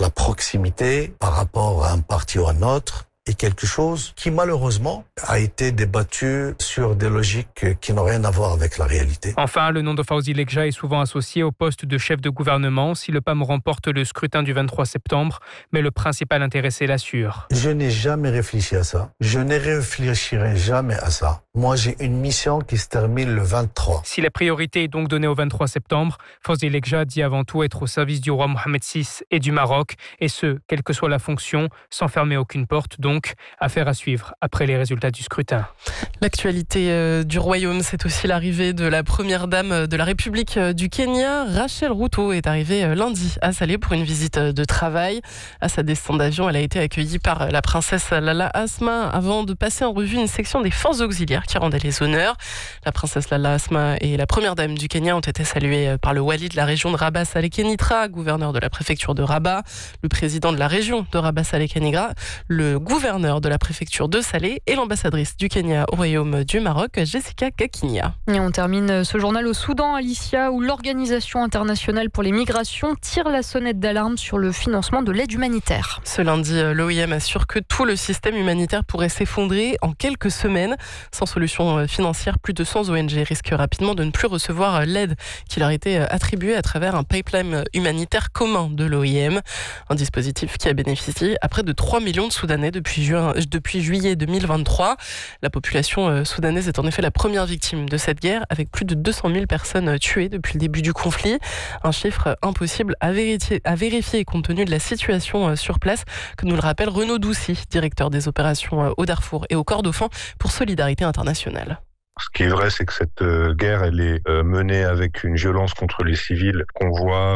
la proximité par rapport à un parti ou à un autre est quelque chose qui malheureusement a été débattu sur des logiques qui n'ont rien à voir avec la réalité. Enfin, le nom de Fawzi Lekja est souvent associé au poste de chef de gouvernement si le PAM remporte le scrutin du 23 septembre, mais le principal intéressé l'assure. Je n'ai jamais réfléchi à ça. Je ne réfléchirai jamais à ça. Moi, j'ai une mission qui se termine le 23. Si la priorité est donc donnée au 23 septembre, Fawzi Lekja dit avant tout être au service du roi Mohamed VI et du Maroc, et ce, quelle que soit la fonction, sans fermer aucune porte. Donc, affaire à suivre après les résultats du scrutin. L'actualité du royaume, c'est aussi l'arrivée de la première dame de la République du Kenya. Rachel Ruto est arrivée lundi à Salé pour une visite de travail. À sa descente d'avion, elle a été accueillie par la princesse Lala Asma avant de passer en revue une section des forces auxiliaires qui rendait les honneurs. La princesse Lala Asma et la première dame du Kenya ont été saluées par le wali de la région de Rabat Salé Kenitra, gouverneur de la préfecture de Rabat, le président de la région de Rabat Salé Kenitra, le gouverneur de la préfecture de Salé et l'ambassadrice du Kenya au royaume du Maroc, Jessica Kakinia. Et on termine ce journal au Soudan, Alicia, où l'Organisation internationale pour les migrations tire la sonnette d'alarme sur le financement de l'aide humanitaire. Ce lundi, l'OIM assure que tout le système humanitaire pourrait s'effondrer en quelques semaines. Sans solution financière, plus de 100 ONG risquent rapidement de ne plus recevoir l'aide qui leur était attribuée à travers un pipeline humanitaire commun de l'OIM. Un dispositif qui a bénéficié à près de 3 millions de Soudanais depuis juillet 2023. La population soudanaise est en effet la première victime de cette guerre, avec plus de 200 000 personnes tuées depuis le début du conflit. Un chiffre impossible à vérifier compte tenu de la situation sur place, que nous le rappelle Renaud Doucy, directeur des opérations au Darfour et au Kordofan pour Solidarité Internationale. Ce qui est vrai, c'est que cette guerre, elle est menée avec une violence contre les civils qu'on voit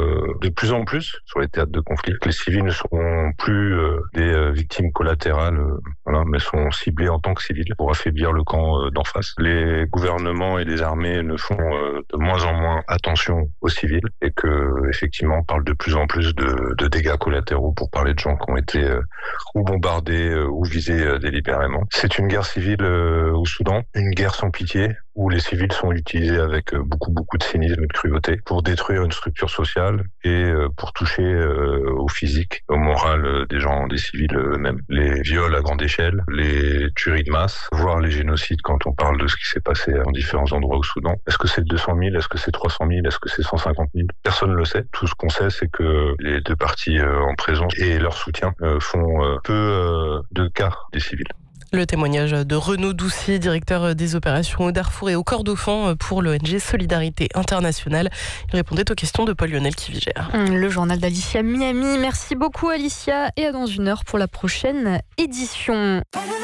de plus en plus sur les théâtres de conflit. Les civils ne seront plus des victimes collatérales, mais sont ciblés en tant que civils pour affaiblir le camp d'en face. Les gouvernements et les armées ne font de moins en moins attention aux civils et que, effectivement, on parle de plus en plus de dégâts collatéraux pour parler de gens qui ont été ou bombardés ou visés délibérément. C'est une guerre civile au Soudan, une guerre sans pitié, où les civils sont utilisés avec beaucoup de cynisme et de cruauté pour détruire une structure sociale et pour toucher au physique, au moral des civils eux-mêmes. Les viols à grande échelle, les tueries de masse, voire les génocides quand on parle de ce qui s'est passé en différents endroits au Soudan. Est-ce que c'est 200 000? Est-ce que c'est 300 000? Est-ce que c'est 150 000? Personne ne le sait. Tout ce qu'on sait, c'est que les deux parties en présence et leur soutien font peu de cas des civils. Le témoignage de Renaud Doucy, directeur des opérations au Darfour et au Kordofan pour l'ONG Solidarité Internationale. Il répondait aux questions de Paul-Lionel Kivigère. Le journal d'Alicia Miami. Merci beaucoup Alicia et à dans une heure pour la prochaine édition.